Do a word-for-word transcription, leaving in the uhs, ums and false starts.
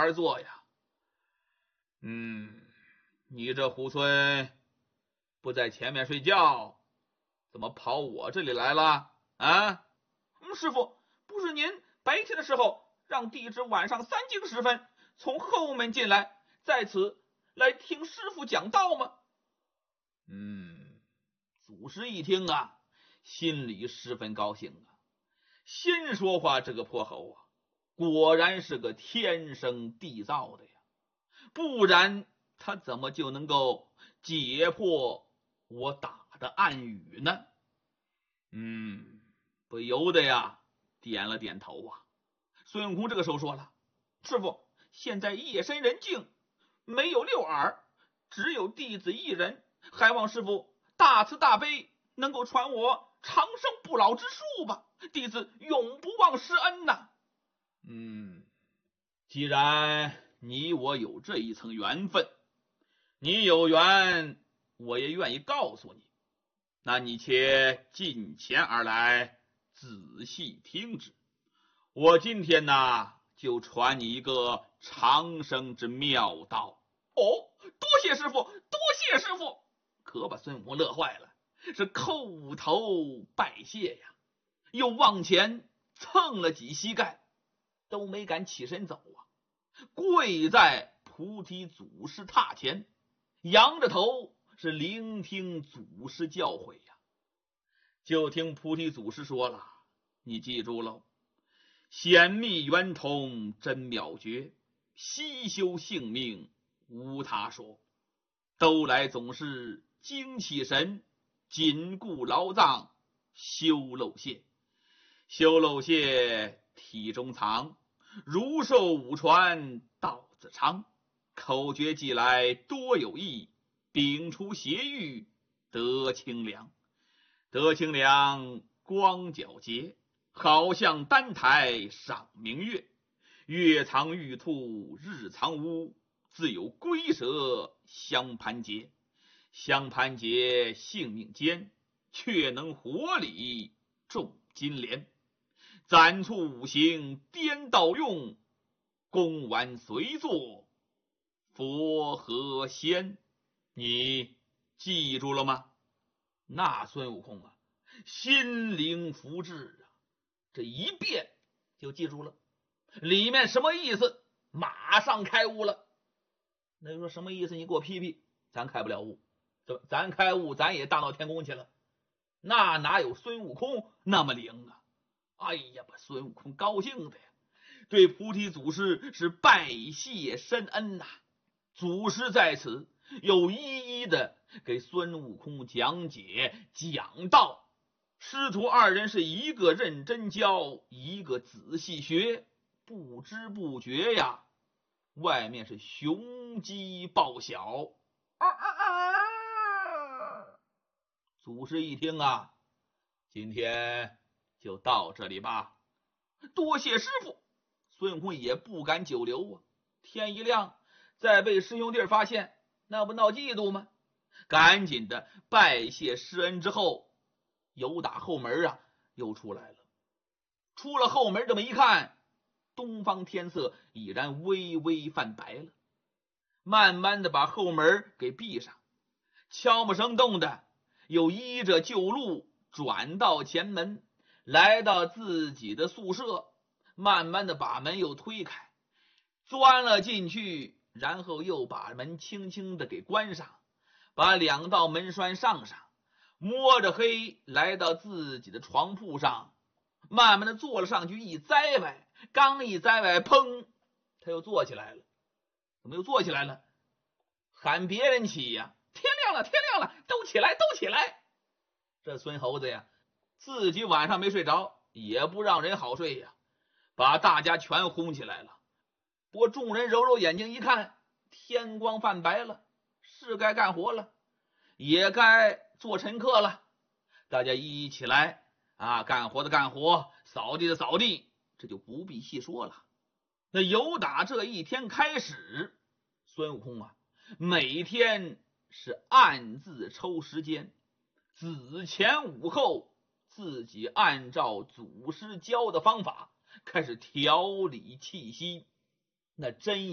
而坐呀。嗯，你这猢狲不在前面睡觉，怎么跑我这里来了啊？ 嗯，师傅，不是您白天的时候让弟子晚上三更时分从后门进来，在此来听师傅讲道吗？ 嗯，祖师一听啊，心里十分高兴啊。先说话这个泼猴啊，果然是个天生地造的呀，不然他怎么就能够解破我打的暗语呢？嗯，不由得呀点了点头啊。 孙悟空这个时候说了：师傅，现在夜深人静，没有六耳，只有弟子一人，还望师傅大慈大悲，能够传我长生不老之术吧，弟子永不忘师恩呐。 嗯，既然你我有这一层缘分，你有缘我也愿意告诉你，那你且近前而来，仔细听之。我今天呢就传你一个长生之妙道。 哦，多谢师傅，多谢师傅！ 可把孙悟空乐坏了，是叩头拜谢呀，又往前蹭了几膝盖，都没敢起身走啊，跪在菩提祖师榻前，仰着头是聆听祖师教诲呀。就听菩提祖师说了，你记住喽，显密圆通真妙诀，悉修性命无他说，都来总是精气神，紧固劳脏，修漏泄，修漏泄体中藏，如寿五传道子昌，口诀记来多有益，摒除邪欲得清凉，得清凉光皎洁，好像丹台赏明月，月藏玉兔日藏乌，自有龟蛇相盘结，相盘结性命坚，却能活里种金莲，暂促五行颠倒用，功完随作佛和仙。你记住了吗？那孙悟空啊，心灵福至啊，这一遍就记住了，里面什么意思马上开悟了。那就说什么意思，你给我批批。咱开不了悟，咱开悟咱也大闹天宫去了，那哪有孙悟空那么灵啊。哎呀，把孙悟空高兴的呀，对菩提祖师是拜谢深恩呐、啊。祖师在此又一一的给孙悟空讲解讲道，师徒二人是一个认真教，一个仔细学，不知不觉呀，外面是雄鸡报晓。 啊啊啊！ 祖师一听啊，今天就到这里吧， 多谢师傅。 孙悟空也不敢久留啊，天一亮再被师兄弟发现，那不闹嫉妒吗？赶紧的拜谢师恩之后，由打后门啊又出来了。出了后门这么一看，东方天色已然微微泛白了，慢慢的把后门给闭上，悄没声动的又依着旧路转到前门，来到自己的宿舍，慢慢的把门又推开，钻了进去，然后又把门轻轻的给关上，把两道门栓上上，摸着黑来到自己的床铺上，慢慢的坐了上去，一栽歪，刚一栽歪，砰，他又坐起来了。怎么又坐起来了？喊别人起呀！天亮了，天亮了，都起来，都起来！这孙猴子呀，自己晚上没睡着，也不让人好睡呀，把大家全轰起来了。不过众人揉揉眼睛一看，天光泛白了，是该干活了，也该做晨课了。大家一起来啊，干活的干活，扫地的扫地，这就不必细说了。那由打这一天开始，孙悟空啊，每天是暗自抽时间，子前午后，自己按照祖师教的方法开始调理气息，那真